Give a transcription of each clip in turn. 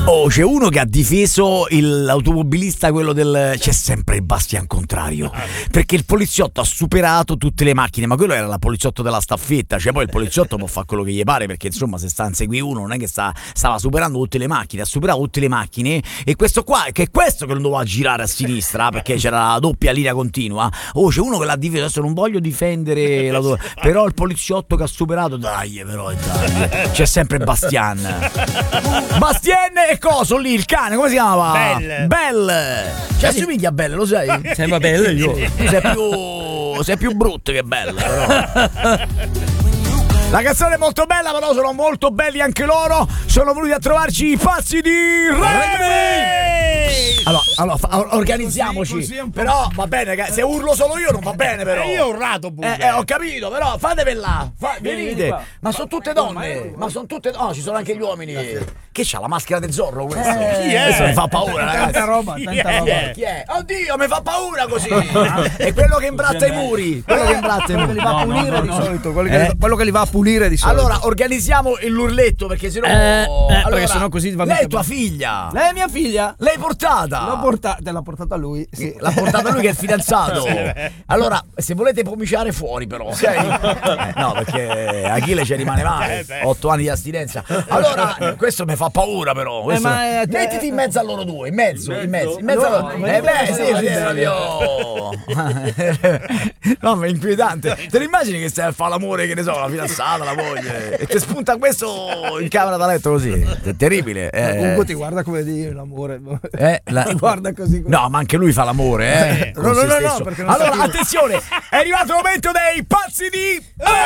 Oh, c'è uno che ha difeso l'automobilista, quello del... C'è sempre il bastian contrario, perché il poliziotto ha superato tutte le macchine, ma quello era la poliziotto della staffetta, cioè poi il poliziotto può fare quello che gli pare, perché insomma se sta a inseguire uno non è che stava superando tutte le macchine, ha superato tutte le macchine, e questo qua, che è questo che non doveva girare a sinistra, perché c'era la doppia linea continua. Oh, c'è uno che l'ha difeso, adesso non voglio difendere però il poliziotto che ha superato, dai, c'è sempre Bastian. Bastian e coso lì, il cane, come si chiamava? Belle. Cioè assomiglia a Belle, lo sai? Sembra bello io. Sei più brutto che Belle, però. La canzone è molto bella, però sono molto belli anche loro. Sono venuti a trovarci i pazzi di Remy. Allora organizziamoci. Così però va bene, se urlo solo io non va bene, però. Io ho urlato pure. Ho capito, però fatevi là. Venite. Ma sono tutte donne. Ma sono tutte. No, ci sono anche gli uomini. Che c'ha la maschera del Zorro questo? Chi è? Questo mi fa paura, ragazzi. Tanta roba. Chi è? Oddio, mi fa paura così. È quello che imbratta i muri. Quello che imbratta i muri. Li va a pulire di solito. Quello che li va a pulire di solito. Allora, organizziamo l'urletto, perché sennò. Allora, perché sennò così va. Lei è tua figlia. Lei è mia figlia. L'hai portata. L'ha portata lui. Sì. L'ha portata lui che è il fidanzato. Allora, se volete pomiciare fuori, però. Ok? No, perché Achille ci rimane male. 8 anni di astinenza. Allora, questo mi fa paura, però. Mettiti in mezzo a loro due, in mezzo a loro. No, ma è inquietante. Te lo immagini che stai a fare l'amore, che ne so, la fidanzata, la moglie, e ti spunta questo in camera da letto così? È terribile. Ugo ti guarda come dire l'amore. Ti guarda così. No, ma anche lui fa l'amore, No, perché non allora, attenzione, è arrivato il momento dei pazzi di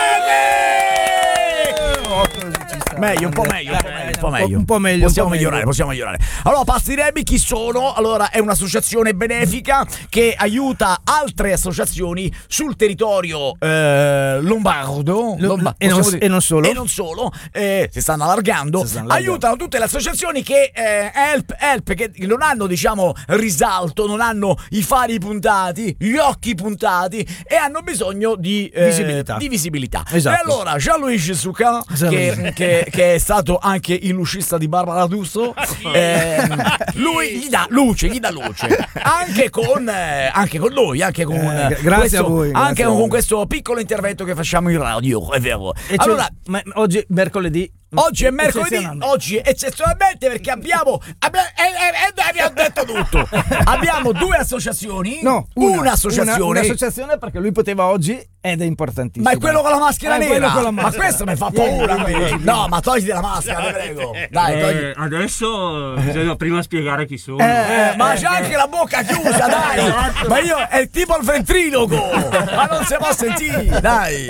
meglio, un po' meglio. Possiamo migliorare. Allora, Pazzi di Remy chi sono? Allora, è un'associazione benefica che aiuta altre associazioni sul territorio lombardo e non solo. Si stanno allargando. Aiutano tutte le associazioni che help, che non hanno, diciamo, risalto, non hanno i fari puntati, gli occhi puntati, e hanno bisogno di visibilità. Esatto. E allora Jean-Louis Succa, che è stato anche il lucista di Barbara D'Urso, lui gli dà luce anche con noi, anche con grazie a voi, anche con questo piccolo intervento che facciamo in radio, è vero. Allora, oggi mercoledì. Oggi è mercoledì, oggi eccezionalmente, perché abbiamo detto tutto. Abbiamo due associazioni. No, un'associazione. Un'associazione, perché lui poteva oggi ed è importantissimo. Ma è quello con la maschera nera. Con la ma questo mi fa paura. No, ma togliti la maschera, ti prego. Dai, togli. Adesso bisogna prima spiegare chi sono. Ma c'è anche la bocca chiusa, dai. Ma io è tipo il ventriloquo. Ma non si può sentire. Dai.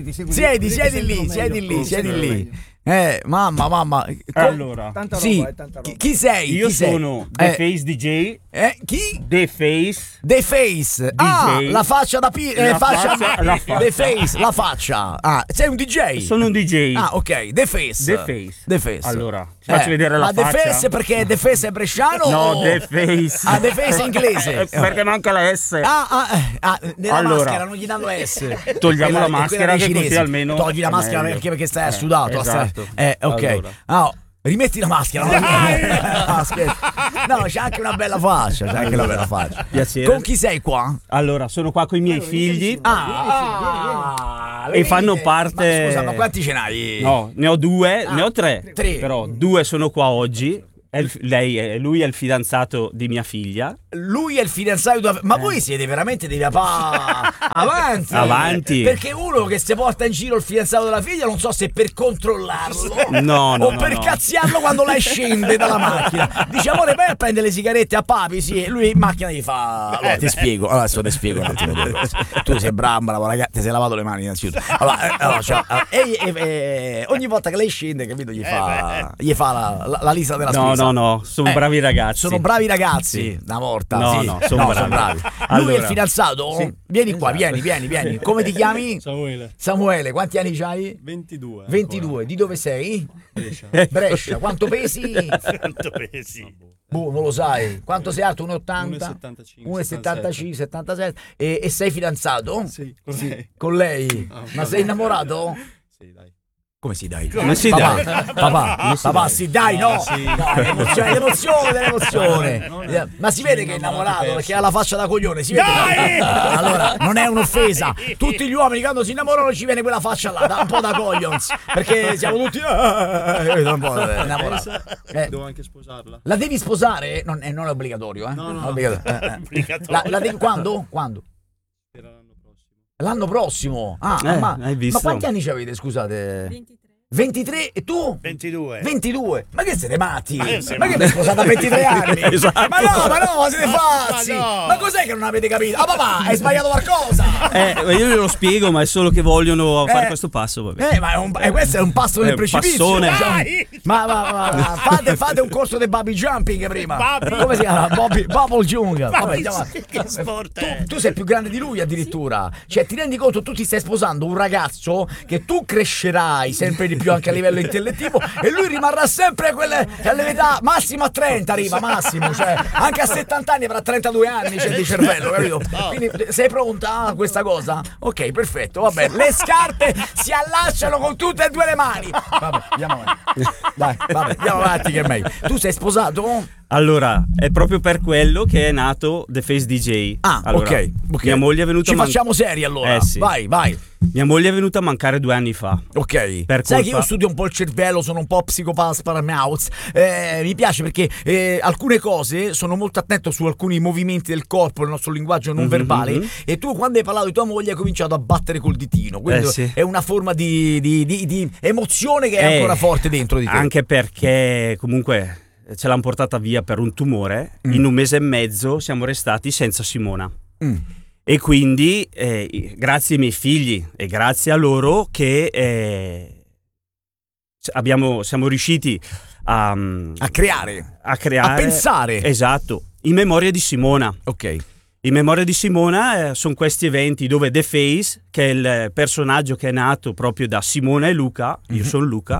Siedi lì. Mamma. Allora, tanta sì. roba, tanta roba. Chi sei? Io sono The Face DJ. Chi? The Face. The Face. Ah, la faccia da la faccia. The Face, la faccia. Ah, sei un DJ? Sono un DJ. Ah, ok. The Face. Allora, ti faccio vedere la faccia. Ma The Face perché The Face è bresciano? No, The Face. Ah, The Face è inglese. Perché manca la S. Nella maschera non gli danno S. Togliamo la maschera, che così almeno togli la maschera perché stai sudato. Esatto. Ok. Allora. Rimetti la maschera. No, c'è anche una bella faccia. Piacere. Con chi sei qua? Allora, sono qua con i miei figli. E fanno parte. Ma scusa, ma quanti ce n'hai? No, ne ho due, ne ho tre. Però due sono qua oggi. Lui è il fidanzato di mia figlia. Lui è il fidanzato di tua... Ma voi siete veramente dei papà avanti. Perché uno che si porta in giro il fidanzato della figlia, non so se per controllarlo o per cazziarlo quando lei scende dalla macchina. Dice: amore, vai a prendere le sigarette a papi. Sì, e lui in macchina gli fa: allora ti spiego. Adesso ti spiego un attimo. Tu sei brava, ragazzi, ti sei lavato le mani innanzitutto. Ogni volta che lei scende, capito, gli fa la lista della spesa. No, sono bravi ragazzi. Sono bravi ragazzi. Una volta. No, sono bravi. Lui è il fidanzato? Sì. Vieni qua, vieni. Come ti chiami? Samuele, quanti anni hai? 22. Di dove sei? Brescia. Quanto pesi? Non lo sai. Quanto sei alto? 1,80? 1,75, 77. E sei fidanzato? Sì, con lei. Ma sei innamorato? Sì, dai. Come si dai? Come si dai? Papà, sì, dai, no. L'emozione. Ma si vede che è innamorato perché ha la faccia da coglione, si vede. Allora, non è un'offesa. Tutti gli uomini quando si innamorano ci viene quella faccia là, un po' da coglions, perché siamo tutti un po' innamorati. Devo anche sposarla. La devi sposare? Non è obbligatorio, eh? No. Non è obbligatorio. La devi quando? L'anno prossimo? Hai visto? Ma quanti anni ci avete, scusate? 23 e tu? 22. Ma che siete matti? Ma che mi sposate a 23 anni? Esatto. Ma no, siete pazzi! Ma cos'è che non avete capito? Papà, hai sbagliato qualcosa! Io glielo spiego, ma è solo che vogliono fare questo passo. Vabbè. Ma questo è un passo nel precipizio. Passone. Ma fate un corso di bubble jumping prima. Come si chiama? Bubble jump. Vabbè, che sport è? tu sei più grande di lui addirittura. Cioè, ti rendi conto, tu ti stai sposando un ragazzo che tu crescerai sempre di più anche a livello intellettivo e lui rimarrà sempre all'età massimo a 30 arriva, massimo, cioè anche a 70 anni avrà 32 anni c'è di cervello, capito? Quindi sei pronta a questa cosa? Ok, perfetto, va bene. Le scarpe si allacciano con tutte e due le mani. Vabbè, andiamo avanti. Dai, andiamo avanti che è meglio. Tu sei sposato? Allora, è proprio per quello che è nato The Face DJ. Allora, ok. Mia moglie è venuta Ci facciamo seri allora. Sì. Vai. Mia moglie è venuta a mancare 2 anni fa. Ok. Sai che io studio un po' il cervello, sono un po' psicopasparamouse. Mi piace perché alcune cose sono molto attento su alcuni movimenti del corpo, il nostro linguaggio non verbale. E tu quando hai parlato di tua moglie hai cominciato a battere col ditino. Quindi sì. è una forma di emozione che è ancora forte dentro di te. Anche perché comunque ce l'hanno portata via per un tumore. In un mese e mezzo siamo restati senza Simona. E quindi grazie ai miei figli e grazie a loro che siamo riusciti a creare, a pensare. Esatto, in memoria di Simona. Ok. In memoria di Simona sono questi eventi dove The Face, che è il personaggio che è nato proprio da Simona e Luca, io sono Luca,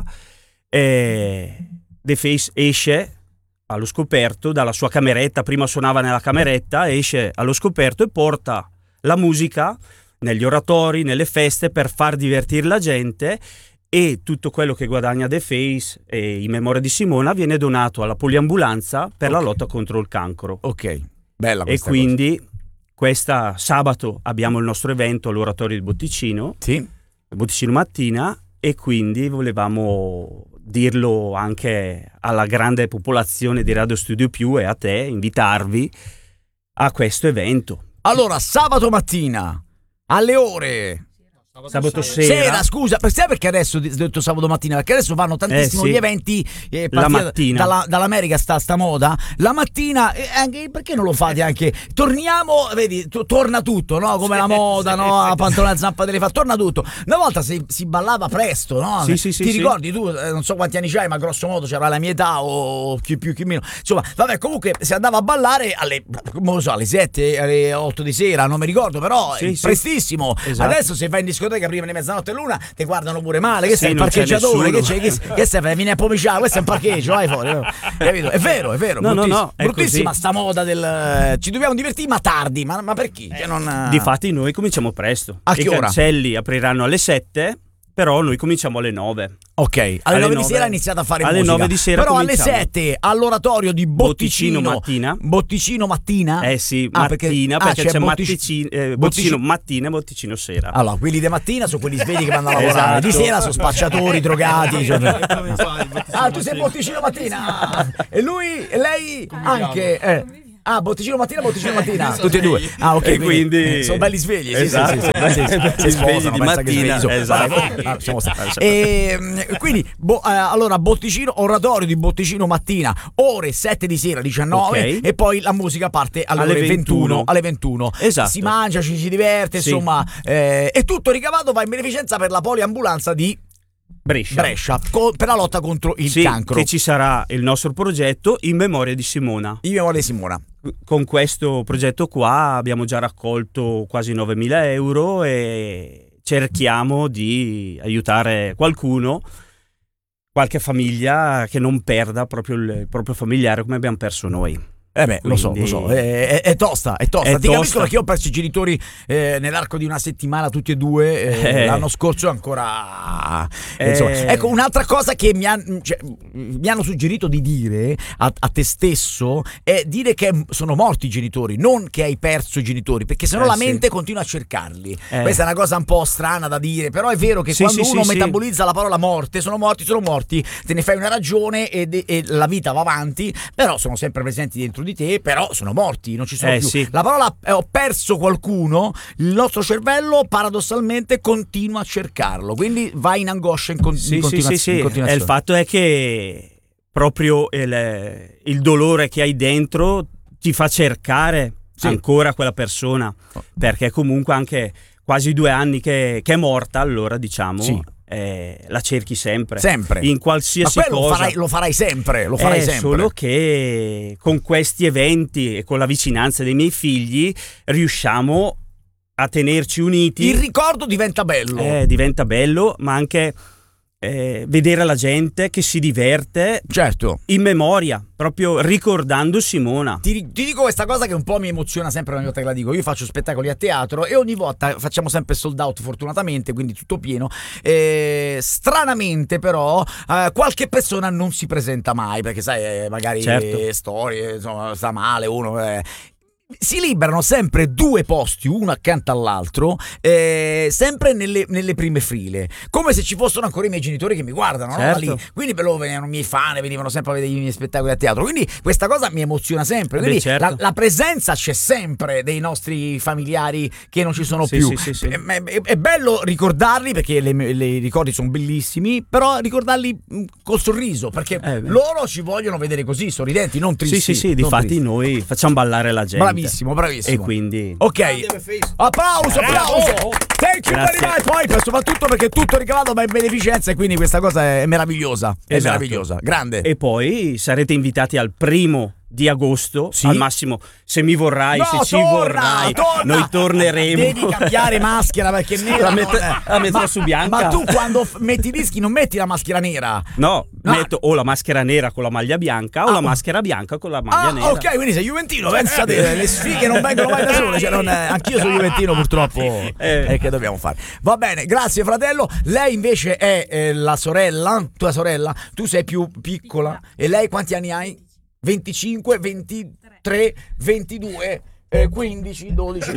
The Face esce allo scoperto dalla sua cameretta, prima suonava nella cameretta, esce allo scoperto e porta la musica negli oratori, nelle feste per far divertire la gente, e tutto quello che guadagna The Face e in memoria di Simona viene donato alla poliambulanza per la lotta contro il cancro. Ok, bella questa E quindi questa sabato abbiamo il nostro evento all'oratorio di Botticino, Botticino Mattina, e quindi volevamo dirlo anche alla grande popolazione di Radio Studio Più e a te, invitarvi a questo evento. Allora, sabato mattina alle ore Sabato sera. Scusa, sai perché adesso ho detto sabato mattina? Perché adesso vanno tantissimo gli eventi la mattina. dall'America sta moda. La mattina, anche perché non lo fate anche? Torniamo, vedi, torna tutto, no? Come la moda, no? La pantalone a zampa delle fa, torna tutto. Una volta si ballava presto, no? Sì, Ti ricordi tu? Non so quanti anni c'hai, ma grosso modo c'era la mia età o chi più chi meno. Insomma, vabbè, comunque si andava a ballare alle 7, alle 8 di sera, non mi ricordo, però prestissimo. Esatto. Adesso se vai in discoteca prima di mezzanotte e l'una ti guardano pure male. Che sei il non c'è parcheggiatore? nessuno. Che sei? Vieni a pomiciare, questo è un parcheggio, vai fuori. Capito? È vero. No, è bruttissima così. sta moda del ci dobbiamo divertire ma tardi. Ma per chi? Che non... Difatti noi cominciamo presto. A che ora? I cancelli apriranno alle 7, però noi cominciamo alle 9. Ok, alle 9 di sera ha iniziato a fare alle musica. 9 di sera però cominciamo. alle 7 all'oratorio di Botticino mattina. Botticino mattina? Sì, mattina, perché c'è Botticino mattina e Botticino sera. Allora, quelli di mattina sono quelli svegli che vanno a lavorare. Esatto. Di sera sono spacciatori, drogati. Tu sei Botticino mattina. E lui e lei anche. Botticino mattina, tutti e due. Ok, e quindi sono belli svegli. Esatto. Si svegli di mattina. Quindi allora Botticino, oratorio di Botticino mattina, ore 7 di sera, 19, e poi la musica parte alle 21. Esatto. Si mangia, ci si diverte, insomma, e tutto ricavato va in beneficenza per la poliambulanza di Brescia per la lotta contro il cancro. Che ci sarà il nostro progetto in memoria di Simona. In memoria di Simona. Con questo progetto qua abbiamo già raccolto quasi 9.000 euro e cerchiamo di aiutare qualcuno, qualche famiglia che non perda proprio il proprio familiare come abbiamo perso noi. Lo so, è tosta. Ti capisco perché io ho perso i genitori nell'arco di una settimana, tutti e due. L'anno scorso ancora. Ecco, un'altra cosa che mi hanno suggerito di dire a te stesso è dire che sono morti i genitori, non che hai perso i genitori, perché sennò la mente continua a cercarli. Questa è una cosa un po' strana da dire, però è vero che quando uno metabolizza la parola morte, sono morti, te ne fai una ragione e la vita va avanti, però sono sempre presenti dentro di te, però sono morti, non ci sono più. La parola ho perso qualcuno, il nostro cervello paradossalmente continua a cercarlo, quindi va in angoscia in continuazione. E il fatto è che proprio il dolore che hai dentro ti fa cercare ancora quella persona, perché comunque anche quasi 2 anni che è morta, allora diciamo la cerchi sempre in qualsiasi cosa. Lo farai sempre. Solo che con questi eventi e con la vicinanza dei miei figli riusciamo a tenerci uniti. Il ricordo diventa bello, ma anche vedere la gente che si diverte in memoria, proprio ricordando Simona. Ti dico questa cosa che un po' mi emoziona sempre ogni volta che la dico. Io faccio spettacoli a teatro e ogni volta facciamo sempre sold out, fortunatamente, quindi tutto pieno. Stranamente però qualche persona non si presenta mai, perché sai, magari storie, insomma, sta male uno. Si liberano sempre 2 posti, uno accanto all'altro, sempre nelle prime file, come se ci fossero ancora i miei genitori che mi guardano, no? Lì. Quindi venivano i miei fan, venivano sempre a vedere i miei spettacoli a teatro, quindi questa cosa mi emoziona sempre. Quindi la presenza c'è sempre dei nostri familiari che non ci sono più. È bello ricordarli, perché i ricordi sono bellissimi, però ricordarli col sorriso, perché loro ci vogliono vedere così, sorridenti, non tristi. Difatti noi facciamo ballare la gente. Bravissimo. E quindi applauso. Thank you very much. Poi soprattutto perché tutto ricavato va in beneficenza, e quindi questa cosa è meravigliosa. Meravigliosa, grande. E poi sarete invitati al 1 di agosto, al massimo, se mi vorrai, torna. Noi torneremo. Devi cambiare maschera, perché nera la metto su bianca. Ma tu quando metti i dischi non metti la maschera nera? No, metto o la maschera nera con la maglia bianca o la maschera bianca con la maglia nera. Ok, quindi sei juventino, pensate, le sfighe non vengono mai da sole, anch'io sono juventino purtroppo. Che dobbiamo fare? Va bene, grazie fratello. Lei invece è la sorella, tua sorella, tu sei più piccola e lei quanti anni hai? 25, 23, 22, 15, 12,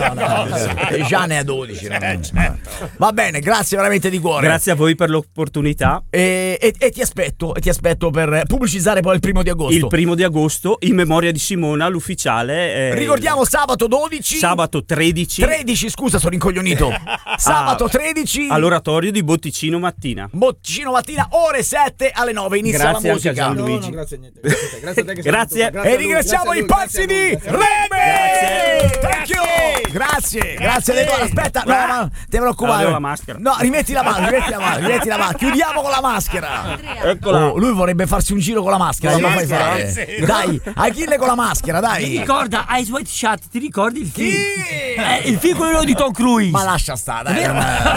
già ne ha 12. Va bene, grazie veramente di cuore. Grazie a voi per l'opportunità. E ti aspetto per pubblicizzare poi il 1 di agosto. Il 1 di agosto, in memoria di Simona, l'ufficiale. Ricordiamo sabato 12. Sabato 13. 13, scusa, sono incoglionito. Sabato 13. All'oratorio di Botticino Mattina. Ore 7 alle 9. Inizia grazie la musica. Anche a Gianluigi. No, grazie a niente. Grazie a te che grazie. E ringraziamo i pazzi di Reme. Thank you. Grazie Nicola. Aspetta, no, ma ti preoccupare. La maschera. No, rimetti la mano. Chiudiamo con la maschera. Eccola. Lui vorrebbe farsi un giro con la maschera. Sì. Dai, Achille con la maschera, dai. Ti ricorda Ice White Shut? Ti ricordi il film? Il film quello di Tom Cruise. Ma lascia stare, dai.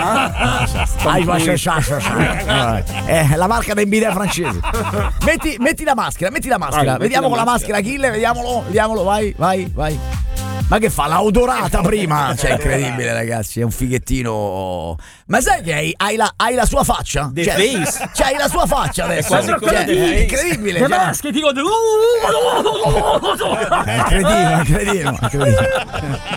La marca dei bidet francesi. Metti la maschera. Vediamo con la maschera, Achille, vediamolo, vai. Ma che fa? L'ha odorata prima? Cioè, incredibile, ragazzi, è un fighettino. Ma sai che hai la sua faccia? Face. Cioè, hai la sua faccia adesso. Incredibile. Che ti incredibile.